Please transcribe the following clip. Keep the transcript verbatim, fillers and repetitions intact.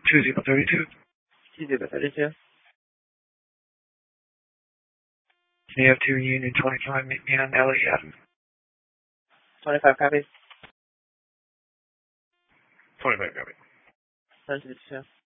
two zero three two. two zero three two. Can you have two Union twenty-five, meet me on Ellie Avenue? twenty-five copies. twenty-five copy. one two two.